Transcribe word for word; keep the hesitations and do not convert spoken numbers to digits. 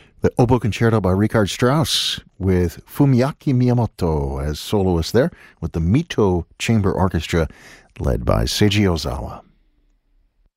The Oboe Concerto by Richard Strauss with Fumiaki Miyamoto as soloist there with the Mito Chamber Orchestra led by Seiji Ozawa.